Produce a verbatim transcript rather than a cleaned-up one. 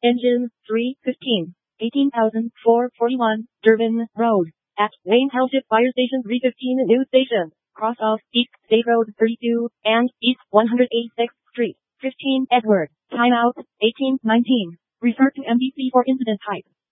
Engine three fifteen, eighteen thousand four hundred forty-one, Durban Road. At Wayne Township Fire Station three fifteen New Station. Cross off East State Road thirty-two and East one hundred eighty-sixth Street. fifteen Edward. Timeout eighteen nineteen. Refer to M D C for incident type.